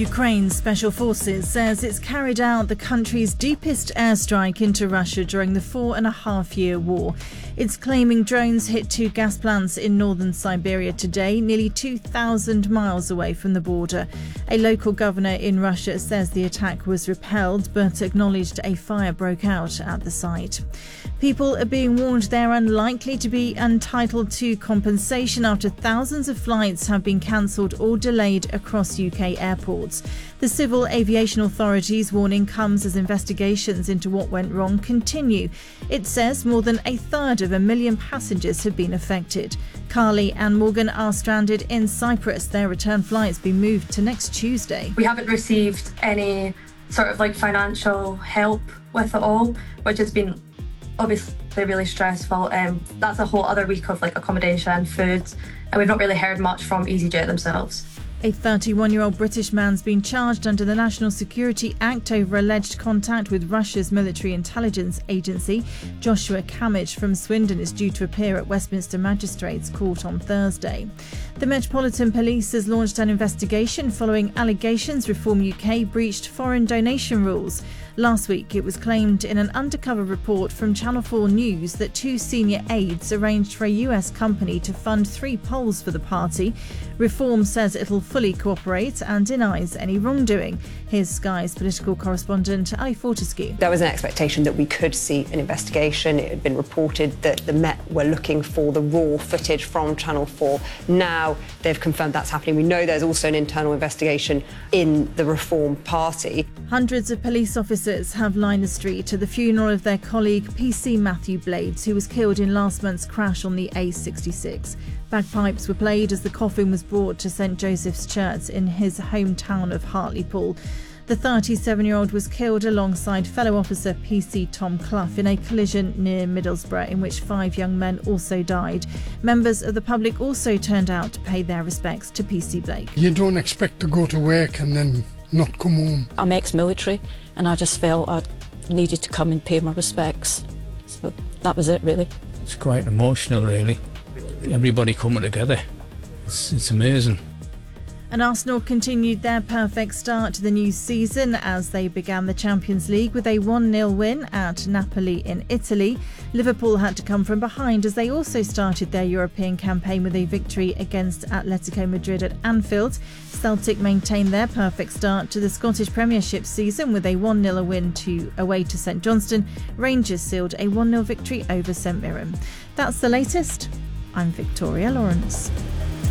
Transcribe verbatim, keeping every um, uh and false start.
Ukraine's special forces says it's carried out the country's deepest airstrike into Russia during the four and a half year war. It's claiming drones hit two gas plants in northern Siberia today, nearly two thousand miles away from the border. A local governor in Russia says the attack was repelled, but acknowledged a fire broke out at the site. People are being warned they're unlikely to be entitled to compensation after thousands of flights have been cancelled or delayed across U K airports. The Civil Aviation Authority's warning comes as investigations into what went wrong continue. It says more than a third of a million passengers have been affected. Carly and Morgan are stranded in Cyprus. Their return flights be moved to next Tuesday. We haven't received any sort of like financial help with it all, which has been obviously really stressful. Um, that's a whole other week of like accommodation, food, and we've not really heard much from EasyJet themselves. A thirty-one-year-old British man's been charged under the National Security Act over alleged contact with Russia's military intelligence agency. Joshua Kamich from Swindon is due to appear at Westminster Magistrates Court on Thursday. The Metropolitan Police has launched an investigation following allegations Reform U K breached foreign donation rules. Last week, it was claimed in an undercover report from Channel four News that two senior aides arranged for a U S company to fund three polls for the party. Reform says it'll fully cooperate and denies any wrongdoing. Here's Sky's political correspondent Ali Fortescue. There was an expectation that we could see an investigation. It had been reported that the Met were looking for the raw footage from Channel four. Now they've confirmed that's happening. We know there's also an internal investigation in the Reform Party. Hundreds of police officers have lined the street to the funeral of their colleague P C Matthew Blades, who was killed in last month's crash on the A sixty-six. Bagpipes were played as the coffin was brought to St Joseph's Church in his hometown of Hartlepool. The thirty-seven-year-old was killed alongside fellow officer P C Tom Clough in a collision near Middlesbrough in which five young men also died. Members of the public also turned out to pay their respects to P C Blake. You don't expect to go to work and then not come home. I'm ex-military and I just felt I needed to come and pay my respects. So that was it, really. It's quite emotional, really. Everybody coming together. It's, it's amazing. And Arsenal continued their perfect start to the new season as they began the Champions League with a one nil win at Napoli in Italy. Liverpool had to come from behind as they also started their European campaign with a victory against Atletico Madrid at Anfield. Celtic maintained their perfect start to the Scottish Premiership season with a one nil win to away to St Johnstone. Rangers sealed a one nil victory over St Mirren. That's the latest. I'm Victoria Lawrence.